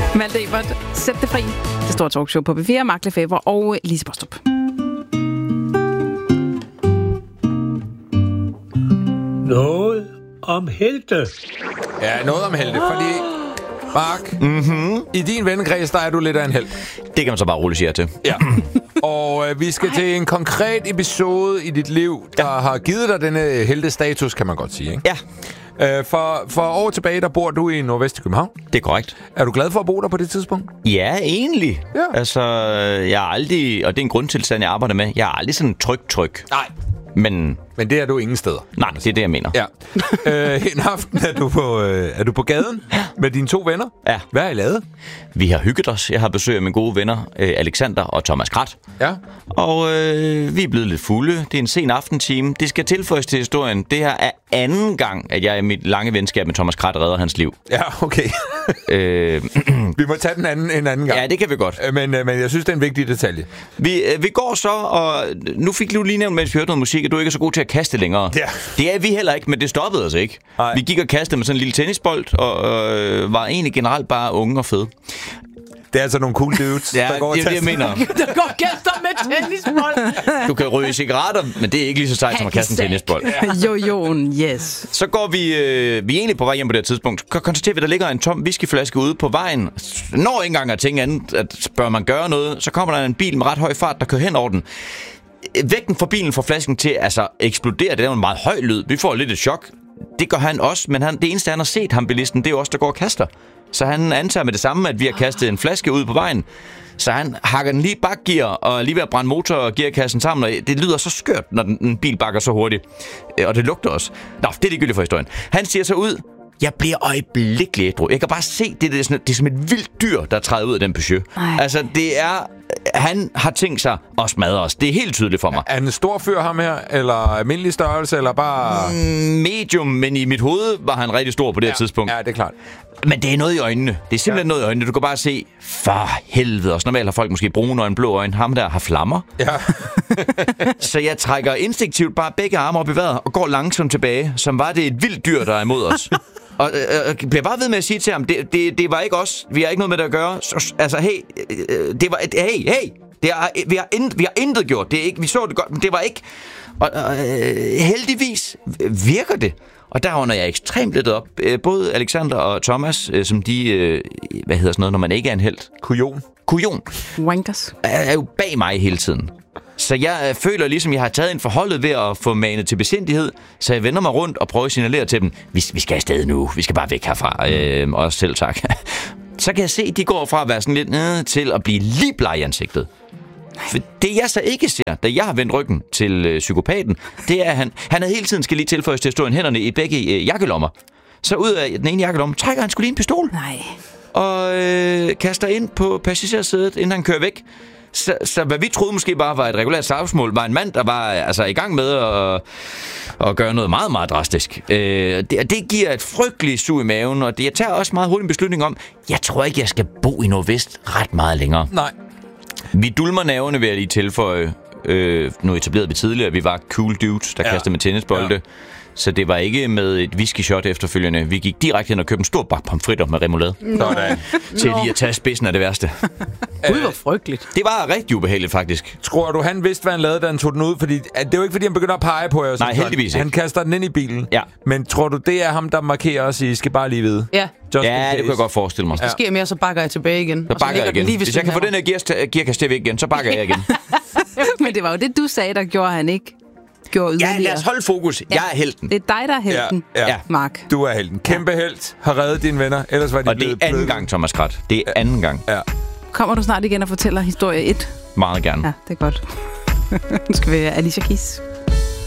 Malte Ebert, sæt det fri. Det store talkshow på B4, Mark Lefebvre og Lise Bostrup. Noget om helte. Ja, noget om helte, fordi... Mark, i din vennekreds, der er du lidt af en helt. Det kan man så bare roligt sige til. Ja. Og vi skal til en konkret episode i dit liv, der har givet dig denne heltestatus, kan man godt sige, ikke? Ja. For år tilbage, der bor du i Nordvest i København. Det er korrekt. Er du glad for at bo der på det tidspunkt? Ja, egentlig. Ja. Altså, jeg er aldrig, og det er en grundtilstand, jeg arbejder med, jeg er aldrig sådan tryg. Nej. Men det er du ingen steder. nej, det er det, jeg mener. Ja. En aften er du på gaden med dine 2 venner. Ja. Hvad har I lavet? Vi har hygget os. Jeg har besøg af mine gode venner, Alexander og Thomas Krat. Ja. Og vi er blevet lidt fulde. Det er en sen aftentime. Det skal tilføjes til historien. Det her er anden gang, at jeg i mit lange venskab med Thomas Krat redder hans liv. Ja, okay. Vi må tage den en anden gang. Ja, det kan vi godt. Men jeg synes, det er en vigtig detalje. Vi går så, og nu fik du lige nævnt, mens vi hørte noget musik, at du ikke er så god til at kaste længere. Ja. Det er vi heller ikke, men det stoppede os ikke. Nej. Vi gik og kastede med sådan en lille tennisbold, og var egentlig generelt bare unge og fede. Det er altså nogle cool dudes, Ja, der går det er det, jeg mener. Der går gæster med tennisbold. Du kan ryge cigaretter, men det er ikke lige så sejt som at kaste en tennisbold. Jojon, yes. Så går vi er egentlig på vej hjem på det her tidspunkt. Konstaterer vi, der ligger en tom whiskyflaske ude på vejen. Når ikke engang at tænke andet, at bør man gøre noget, så kommer der en bil med ret høj fart, der kører hen over den. Vægten fra bilen får flasken til altså eksplodere. Det er jo en meget høj lyd. Vi får lidt et chok. Det gør han også, men det eneste, han har set ham bilisten, det er jo også der går og kaster. Så han antager med det samme, at vi har kastet en flaske ud på vejen. Så han hakker den lige i bakgear og lige ved at brænde motor og gearkassen sammen. Og det lyder så skørt, når en bil bakker så hurtigt. Og det lugter også. Nå, det er ligegyldigt for historien. Han siger så ud: jeg bliver øjeblikkeligt ædru. Jeg kan bare se, det er som et vildt dyr, der træder ud af den Peugeot. Altså, det er... Han har tænkt sig at smadre os. Det er helt tydeligt for mig. Er han en stor fyr, ham her? Eller almindelig størrelse? Eller bare... Medium, men i mit hoved var han rigtig stor på det her tidspunkt. Ja, det er klart. Men det er noget i øjnene. Det er simpelthen noget i øjnene. Du kan bare se, for helvede. Og normalt har folk måske brune øjne, blå øjne. Ham der har flammer. Ja. Så jeg trækker instinktivt bare begge arme op i vejret og går langsomt tilbage, som var det et vildt dyr, der er imod os. Og bliver bare ved med at sige til ham, det var ikke os. Vi har ikke noget med det at gøre. Altså, hey, det var... Hey! Vi har intet gjort. Det er ikke, vi så det godt, men det var ikke... Og heldigvis virker det. Og der under jeg ekstremt lidt op. Både Alexander og Thomas, som de... hvad hedder sådan noget, når man ikke er en helt? Kujon. Wankers. Er jo bag mig hele tiden. Så jeg føler ligesom, jeg har taget en forholdet ved at få manet til besindighed, så jeg vender mig rundt og prøver at signalere til dem, vi skal afsted nu, vi skal bare væk herfra, og selv tak. Så kan jeg se, at de går fra at være sådan lidt nede til at blive lige bleg i ansigtet. For det jeg så ikke ser, da jeg har vendt ryggen til psykopaten, det er, at han havde hele tiden skal lige tilføjes til at stå i hænderne i begge jakkelommer. Så ud af den ene jakkelomme trækker han sgu lige en pistol. Nej. Og kaster ind på passagersædet, inden han kører væk. Så hvad vi troede måske bare var et regulært slagsmål, var en mand, der var altså i gang med at gøre noget meget, meget drastisk. Det giver et frygteligt sug i maven, og jeg tager også meget hurtigt en beslutning om, jeg tror ikke, jeg skal bo i Nordvest ret meget længere. Nej. Vi dulmer nerverne ved at lige tilføje, nu etablerede vi tidligere, vi var cool dudes, der kastede med tennisbolde. Ja. Så det var ikke med et whisky-shot efterfølgende. Vi gik direkte hen og købte en stor bakke pomfritter med remoulade. Til lige at tage spidsen af det værste. Gud, hvor frygteligt. Det var rigtig ubehageligt, faktisk. Tror du, han vidste, hvad han lavede, da han tog den ud? Fordi det er jo ikke, fordi han begynder at pege på jer. Nej, heldigvis ikke. Han kaster den ind i bilen. Ja. Men tror du, det er ham, der markerer os i, skal bare lige vide? Ja. Ja, det kunne jeg godt forestille mig. Det sker mere, så bakker jeg tilbage igen. Så bakker jeg igen. Hvis jeg kan få den her gearkasse væk igen, så bakker jeg igen. Men det var jo det, du sagde, der gjorde han ikke. Ja, lad os holde fokus. Jeg er helten. Det er dig, der er helten, ja. Mark. Du er helten. Kæmpe helt. Har reddet dine venner. Ellers var de og det er anden gang, Thomas Krat. Det er anden gang. Ja. Kommer du snart igen og fortæller historie 1? Meget gerne. Ja, det er godt. Nu skal vi have Alicia Keys.